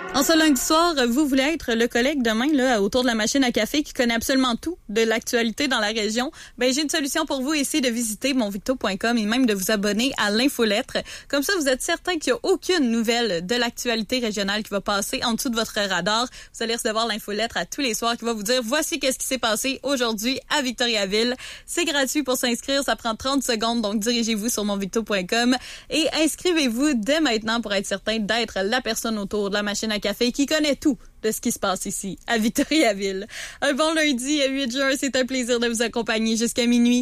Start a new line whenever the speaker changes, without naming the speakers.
En ce lundi soir, vous voulez être le collègue demain là autour de la machine à café qui connaît absolument tout de l'actualité dans la région? Ben j'ai une solution pour vous, essayez de visiter monvicto.com et même de vous abonner à l'infolettre. Comme ça, vous êtes certain qu'il n'y a aucune nouvelle de l'actualité régionale qui va passer en dessous de votre radar. Vous allez recevoir l'infolettre à tous les soirs qui va vous dire voici qu'est-ce qui s'est passé aujourd'hui à Victoriaville. C'est gratuit pour s'inscrire, ça prend 30 secondes, donc dirigez-vous sur monvicto.com et inscrivez-vous dès maintenant pour être certain d'être la personne autour de la machine à café qui connaît tout de ce qui se passe ici, à Victoriaville. Un bon lundi, 8 juin, c'est un plaisir de vous accompagner jusqu'à minuit.